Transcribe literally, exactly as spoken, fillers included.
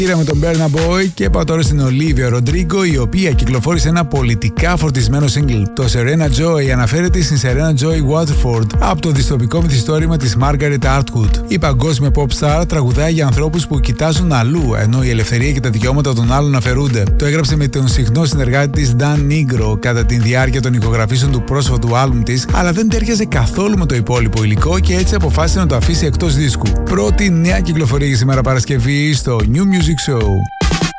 Πήραμε τον Burna Boy και πάω τώρα στην Olivia Rodrigo, η οποία κυκλοφόρησε ένα πολιτικά φορτισμένο single. Το Serena Joy αναφέρεται στην Serena Joy Waterford από το δυστοπικό μυθιστόρημα της Margaret Atwood. Η παγκόσμια pop star τραγουδάει για ανθρώπους που κοιτάζουν αλλού, ενώ η ελευθερία και τα δικαιώματα των άλλων αφαιρούνται. Το έγραψε με τον συχνό συνεργάτη της Dan Nigro κατά τη διάρκεια των ηχογραφήσεων του πρόσφατου άλμπουμ της, αλλά δεν τέριαζε καθόλου με το υπόλοιπο υλικό και έτσι αποφάσισε να το αφήσει εκτός δίσκου. Πρώτη νέα κυκλοφορία για σήμερα Παρασκευή στο New Music Show.